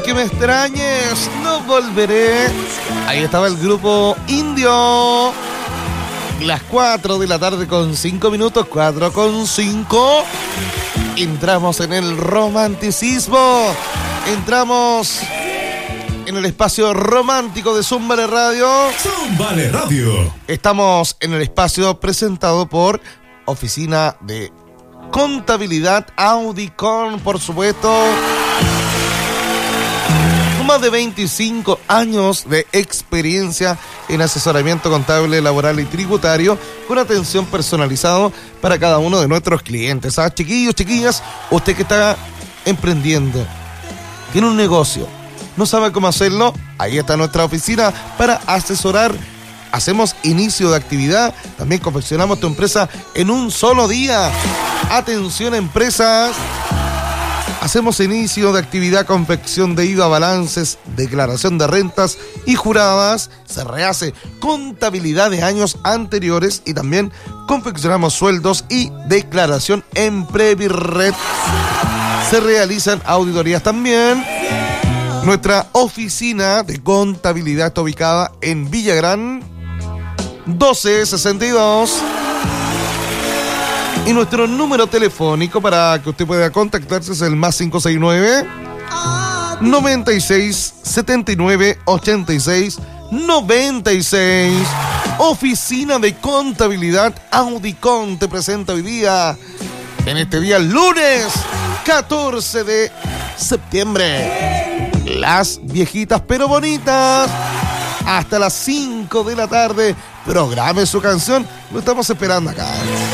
aunque me extrañes, no volveré. Ahí estaba el grupo Indio. Las 4 de la tarde con 5 minutos, 4:05. Entramos en el romanticismo. Entramos en el espacio romántico de Zúmbale Radio. Zúmbale Radio. Estamos en el espacio presentado por Oficina de Contabilidad Audicon, por supuesto. Más de 25 años de experiencia en asesoramiento contable, laboral y tributario, con atención personalizada para cada uno de nuestros clientes. ¿Ah, chiquillos, chiquillas? Usted que está emprendiendo, tiene un negocio, no sabe cómo hacerlo, ahí está nuestra oficina para asesorar. Hacemos inicio de actividad, también confeccionamos tu empresa en un solo día. Atención, empresas. Hacemos inicio de actividad, confección de IVA, balances, declaración de rentas y juradas. Se rehace contabilidad de años anteriores y también confeccionamos sueldos y declaración en Previrred. Se realizan auditorías también. Nuestra oficina de contabilidad está ubicada en Villagrán 1262. Y nuestro número telefónico para que usted pueda contactarse es el más 569 96 79 86 96. Oficina de Contabilidad Audicon te presenta hoy día, en este día lunes 14 de septiembre, las viejitas pero bonitas. Hasta las 5 de la tarde, programe su canción, lo estamos esperando acá.